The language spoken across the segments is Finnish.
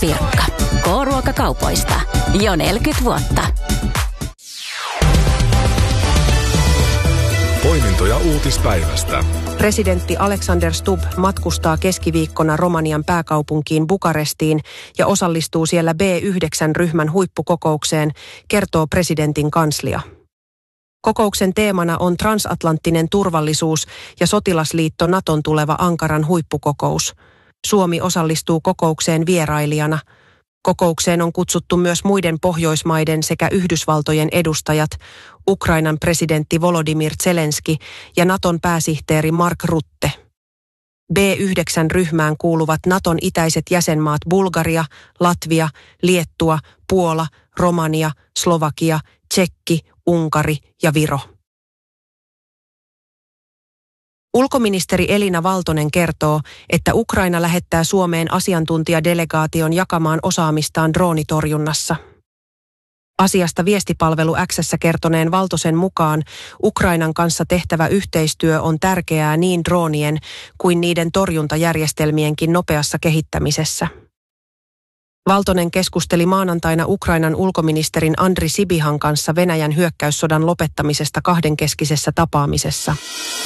Sirkka. K-ruokakaupoista. Jo 40 vuotta. Poimintoja uutispäivästä. Presidentti Alexander Stubb matkustaa keskiviikkona Romanian pääkaupunkiin Bukarestiin ja osallistuu siellä B9-ryhmän huippukokoukseen, kertoo presidentin kanslia. Kokouksen teemana on transatlanttinen turvallisuus ja sotilasliitto Naton tuleva Ankaran huippukokous. Suomi osallistuu kokoukseen vierailijana. Kokoukseen on kutsuttu myös muiden Pohjoismaiden sekä Yhdysvaltojen edustajat, Ukrainan presidentti Volodymyr Zelenski ja Naton pääsihteeri Mark Rutte. B9-ryhmään kuuluvat Naton itäiset jäsenmaat Bulgaria, Latvia, Liettua, Puola, Romania, Slovakia, Tšekki, Unkari ja Viro. Ulkoministeri Elina Valtonen kertoo, että Ukraina lähettää Suomeen asiantuntijadelegaation jakamaan osaamistaan droonitorjunnassa. Asiasta viestipalvelu X:ssä kertoneen Valtosen mukaan Ukrainan kanssa tehtävä yhteistyö on tärkeää niin droonien kuin niiden torjuntajärjestelmienkin nopeassa kehittämisessä. Valtonen keskusteli maanantaina Ukrainan ulkoministerin Andri Sibihan kanssa Venäjän hyökkäyssodan lopettamisesta kahdenkeskisessä tapaamisessa.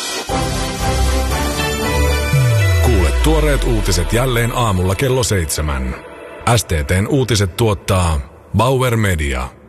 Kuule tuoreet uutiset jälleen aamulla kello 7. STT:n uutiset tuottaa Bauer Media.